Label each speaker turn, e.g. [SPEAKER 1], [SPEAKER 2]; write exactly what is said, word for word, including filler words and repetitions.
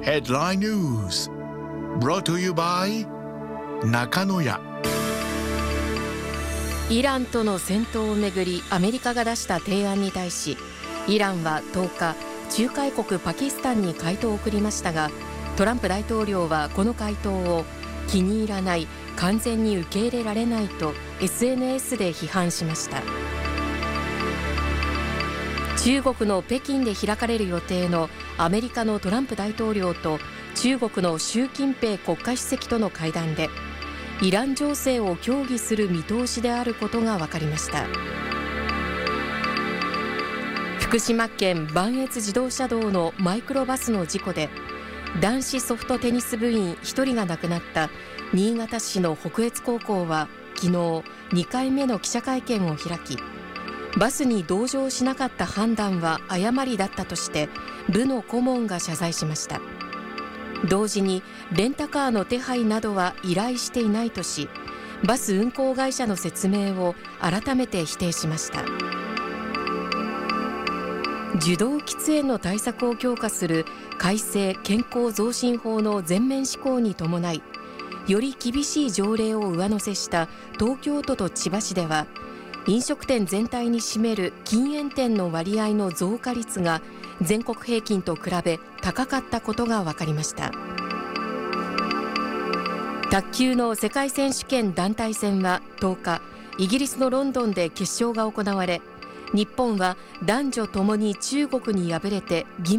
[SPEAKER 1] Headline News brought to you by 中野屋。
[SPEAKER 2] イランとの戦闘をめぐりアメリカが出した提案に対し、イランはとおか仲介国パキスタンに回答を送りましたが、トランプ大統領はこの回答を気に入らない、完全に受け入れられないと エスエヌエス で批判しました。中国の北京で開かれる予定のアメリカのトランプ大統領と中国の習近平国家主席との会談で、イラン情勢を協議する見通しであることが分かりました。福島県磐越自動車道のマイクロバスの事故で、男子ソフトテニス部員ひとりが亡くなった新潟市の北越高校は昨日にかいめの記者会見を開き、バスに同乗しなかった判断は誤りだったとして部の顧問が謝罪しました。同時にレンタカーの手配などは依頼していないとし、バス運行会社の説明を改めて否定しました。受動喫煙の対策を強化する改正健康増進法の全面施行に伴い、より厳しい条例を上乗せした東京都と千葉市では、飲食店全体に占める禁煙店の割合の増加率が全国平均と比べ高かったことが分かりました。卓球の世界選手権団体戦はとおか、イギリスのロンドンで決勝が行われ、日本は男女ともに中国に敗れて銀